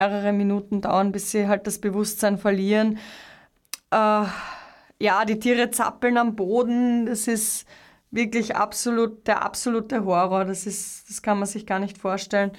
mehrere Minuten dauern, bis sie halt das Bewusstsein verlieren. Ja, die Tiere zappeln am Boden, das ist wirklich der absolute Horror, das kann man sich gar nicht vorstellen.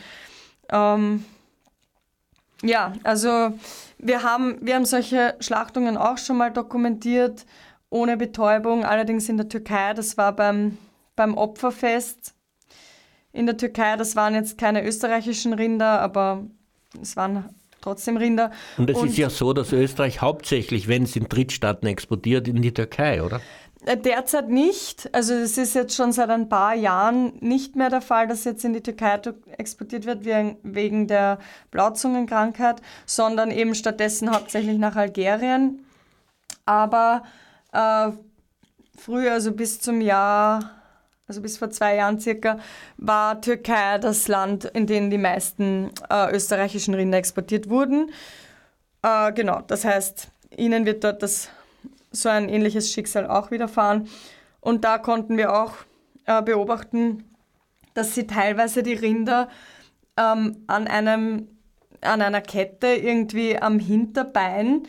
Ja, also wir haben solche Schlachtungen auch schon mal dokumentiert, ohne Betäubung, allerdings in der Türkei, das war beim Opferfest in der Türkei, das waren jetzt keine österreichischen Rinder, aber es waren trotzdem Rinder. Und es ist ja so, dass Österreich hauptsächlich, wenn es in Drittstaaten exportiert, in die Türkei, oder? Derzeit nicht. Also es ist jetzt schon seit ein paar Jahren nicht mehr der Fall, dass jetzt in die Türkei exportiert wird wegen der Blauzungenkrankheit, sondern eben stattdessen hauptsächlich nach Algerien. Aber früher, also bis vor 2 Jahren circa, war Türkei das Land, in dem die meisten österreichischen Rinder exportiert wurden. Genau, das heißt, ihnen wird dort so ein ähnliches Schicksal auch widerfahren. Und da konnten wir auch beobachten, dass sie teilweise die Rinder an einer Kette irgendwie am Hinterbein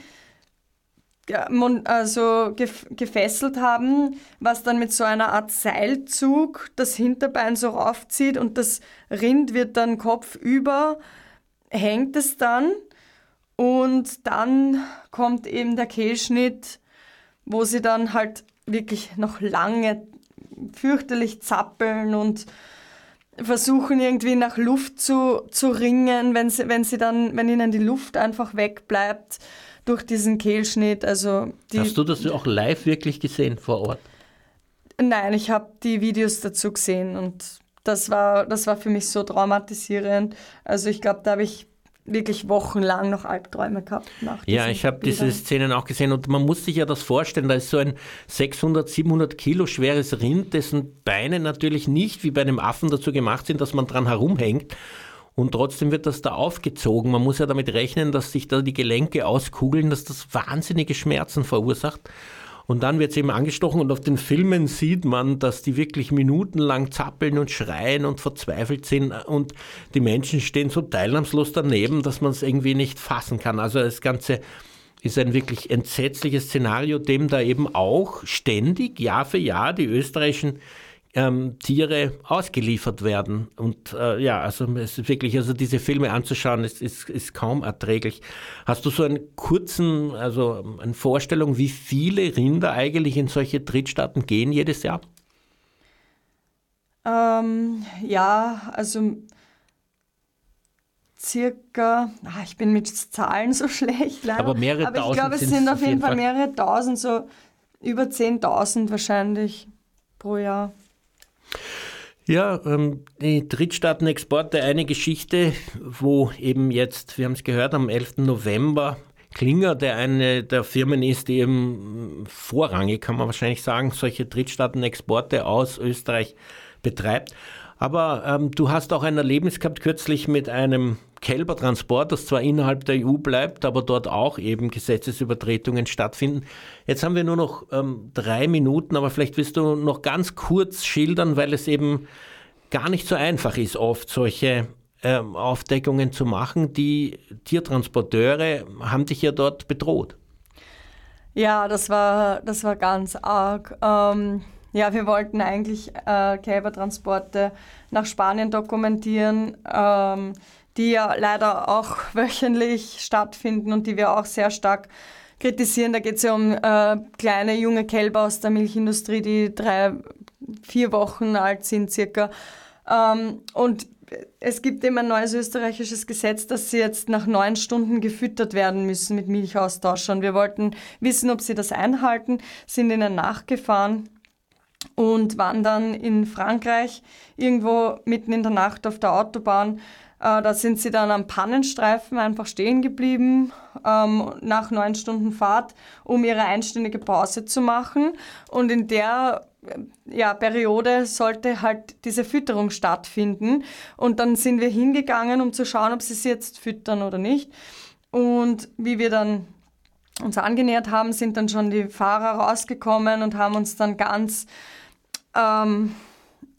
gefesselt haben, was dann mit so einer Art Seilzug das Hinterbein so raufzieht und das Rind wird dann kopfüber, hängt es dann und dann kommt eben der Kehlschnitt, wo sie dann halt wirklich noch lange fürchterlich zappeln und versuchen irgendwie nach Luft zu ringen, wenn ihnen die Luft einfach wegbleibt durch diesen Kehlschnitt. Also hast du das auch live wirklich gesehen vor Ort? Nein, ich habe die Videos dazu gesehen und das war für mich so traumatisierend. Also ich glaube, da habe ich wirklich wochenlang noch Albträume gehabt. Ja, ich habe diese Szenen auch gesehen und man muss sich ja das vorstellen, da ist so ein 600, 700 Kilo schweres Rind, dessen Beine natürlich nicht wie bei einem Affen dazu gemacht sind, dass man dran herumhängt und trotzdem wird das da aufgezogen. Man muss ja damit rechnen, dass sich da die Gelenke auskugeln, dass das wahnsinnige Schmerzen verursacht. Und dann wird es eben angestochen und auf den Filmen sieht man, dass die wirklich minutenlang zappeln und schreien und verzweifelt sind und die Menschen stehen so teilnahmslos daneben, dass man es irgendwie nicht fassen kann. Also das Ganze ist ein wirklich entsetzliches Szenario, dem da eben auch ständig, Jahr für Jahr, die österreichischen Tiere ausgeliefert werden. Und also es ist wirklich, also diese Filme anzuschauen, ist kaum erträglich. Hast du so eine Vorstellung, wie viele Rinder eigentlich in solche Drittstaaten gehen jedes Jahr? Ja, also circa, ich bin mit Zahlen so schlecht, leider. Aber mehrere Tausend. Aber ich glaube, es sind auf jeden Fall mehrere Tausend, so über 10.000 wahrscheinlich pro Jahr. Ja, die Drittstaatenexporte, eine Geschichte, wo eben jetzt, wir haben es gehört, am 11. November Klinger, der eine der Firmen ist, die eben vorrangig, kann man wahrscheinlich sagen, solche Drittstaatenexporte aus Österreich betreibt. Aber du hast auch ein Erlebnis gehabt kürzlich mit einem Kälbertransport, das zwar innerhalb der EU bleibt, aber dort auch eben Gesetzesübertretungen stattfinden. Jetzt haben wir nur noch 3 Minuten, aber vielleicht willst du noch ganz kurz schildern, weil es eben gar nicht so einfach ist, oft solche Aufdeckungen zu machen. Die Tiertransporteure haben dich ja dort bedroht. Ja, das war ganz arg. Ja, wir wollten eigentlich Kälbertransporte nach Spanien dokumentieren, die ja leider auch wöchentlich stattfinden und die wir auch sehr stark kritisieren. Da geht es ja um kleine, junge Kälber aus der Milchindustrie, die 3-4 Wochen alt sind circa. Und es gibt eben ein neues österreichisches Gesetz, dass sie jetzt nach 9 Stunden gefüttert werden müssen mit Milchaustauschern. Wir wollten wissen, ob sie das einhalten, sind ihnen nachgefahren und waren dann in Frankreich irgendwo mitten in der Nacht auf der Autobahn. Da sind sie dann am Pannenstreifen einfach stehen geblieben, nach 9 Stunden Fahrt, um ihre einstündige Pause zu machen. Und in der Periode sollte halt diese Fütterung stattfinden. Und dann sind wir hingegangen, um zu schauen, ob sie jetzt füttern oder nicht. Und wie wir dann uns angenähert haben, sind dann schon die Fahrer rausgekommen und haben uns dann ganz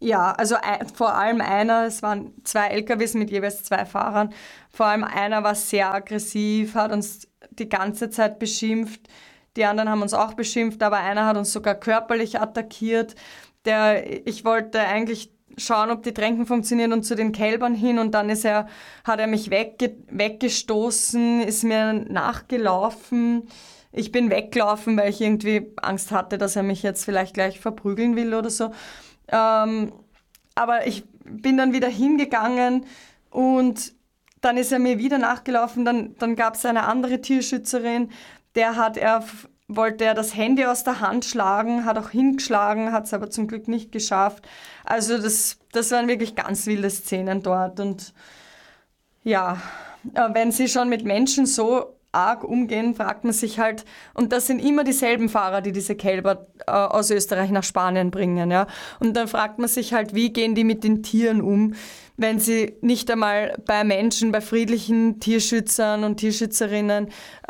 Ja, also vor allem einer, es waren 2 LKWs mit jeweils 2 Fahrern, vor allem einer war sehr aggressiv, hat uns die ganze Zeit beschimpft, die anderen haben uns auch beschimpft, aber einer hat uns sogar körperlich attackiert. Ich wollte eigentlich schauen, ob die Tränken funktionieren und zu den Kälbern hin und dann hat er mich weggestoßen, ist mir nachgelaufen. Ich bin weggelaufen, weil ich irgendwie Angst hatte, dass er mich jetzt vielleicht gleich verprügeln will oder so. Aber ich bin dann wieder hingegangen und dann ist er mir wieder nachgelaufen. Dann gab es eine andere Tierschützerin, wollte er das Handy aus der Hand schlagen, hat auch hingeschlagen, hat es aber zum Glück nicht geschafft. Also das waren wirklich ganz wilde Szenen dort. Und ja, wenn sie schon mit Menschen so arg umgehen, fragt man sich halt, und das sind immer dieselben Fahrer, die diese Kälber aus Österreich nach Spanien bringen. Ja? Und dann fragt man sich halt, wie gehen die mit den Tieren um, wenn sie nicht einmal bei Menschen, bei friedlichen Tierschützern und Tierschützerinnen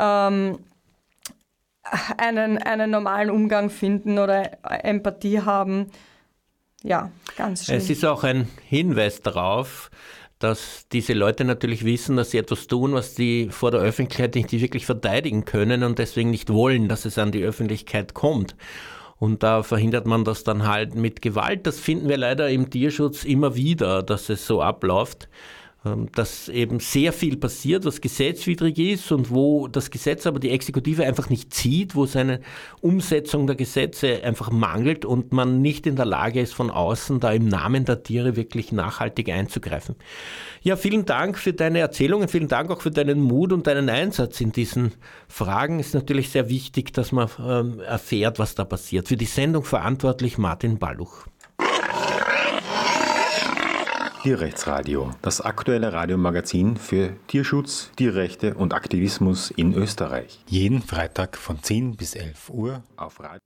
einen normalen Umgang finden oder Empathie haben. Ja, ganz schön. Es ist auch ein Hinweis darauf, dass diese Leute natürlich wissen, dass sie etwas tun, was die vor der Öffentlichkeit nicht wirklich verteidigen können und deswegen nicht wollen, dass es an die Öffentlichkeit kommt. Und da verhindert man das dann halt mit Gewalt. Das finden wir leider im Tierschutz immer wieder, dass es so abläuft, dass eben sehr viel passiert, was gesetzwidrig ist und wo das Gesetz aber die Exekutive einfach nicht sieht, wo es eine Umsetzung der Gesetze einfach mangelt und man nicht in der Lage ist, von außen da im Namen der Tiere wirklich nachhaltig einzugreifen. Ja, vielen Dank für deine Erzählungen, vielen Dank auch für deinen Mut und deinen Einsatz in diesen Fragen. Es ist natürlich sehr wichtig, dass man erfährt, was da passiert. Für die Sendung verantwortlich Martin Balluch. Tierrechtsradio, das aktuelle Radiomagazin für Tierschutz, Tierrechte und Aktivismus in Österreich. Jeden Freitag von 10 bis 11 Uhr auf Radio.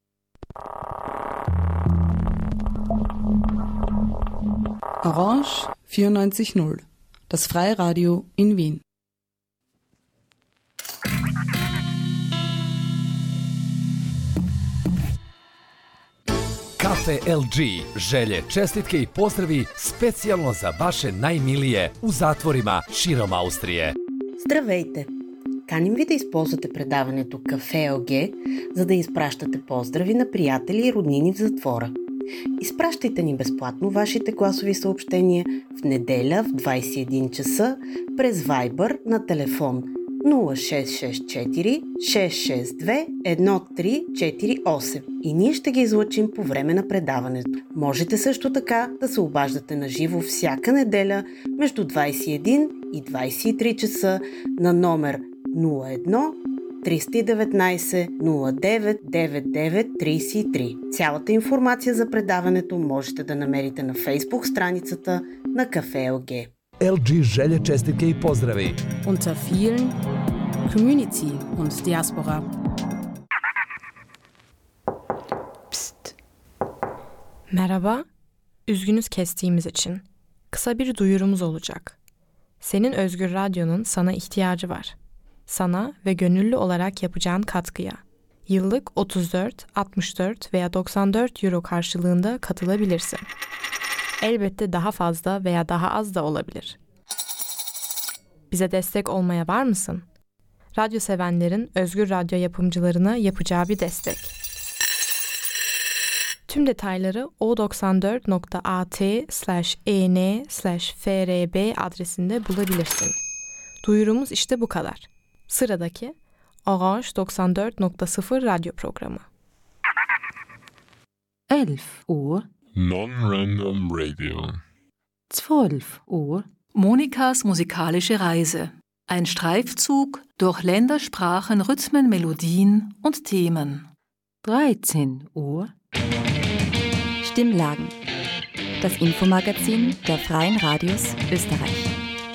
Orange 94.0, das Freiradio in Wien. Kafe LG želje, čestitke i pozdravi specijalno za vaše najmilije u zatvorima širom Austrije. Здравейте! Каним ви да използвате предаването Кафе ЛГ, за да изпращате поздрави на приятели и роднини в затвора. Изпращайте ни безплатно вашите гласови съобщения в неделя в 21 часа през Viber на телефон 0664 662 1348 и ние ще ги излъчим по време на предаването. Можете също така да се обаждате на живо всяка неделя между 21 и 23 часа на номер 01 319 09 99 33. Цялата информация за предаването можете да намерите на Фейсбук страницата на Кафе ЛГ. LG želje, čestitke i pozdravi. Unter vielen Community und Diaspora. Psst. Merhaba. Üzgünüz kestiğimiz için. Kısa bir duyurumuz olacak. Senin Özgür Radyo'nun sana ihtiyacı var. Sana ve gönüllü olarak yapacağın katkıya. Yıllık 34, 64 veya 94 euro karşılığında katılabilirsin. Elbette daha fazla veya daha az da olabilir. Bize destek olmaya var mısın? Radyo sevenlerin Özgür Radyo yapımcılarına yapacağı bir destek. Tüm detayları o94.at/en/frb adresinde bulabilirsin. Duyurumuz işte bu kadar. Sıradaki Orange 94.0 radyo programı. 11 Uhr. Non-Random Radio. 12 Uhr. Monikas musikalische Reise. Ein Streifzug durch Länder, Sprachen, Rhythmen, Melodien und Themen. 13 Uhr. Stimmlagen. Das Infomagazin der Freien Radios Österreich.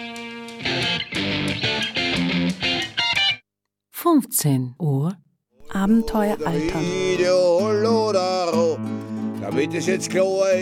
15 Uhr. Abenteuer altern. Damit ist jetzt klar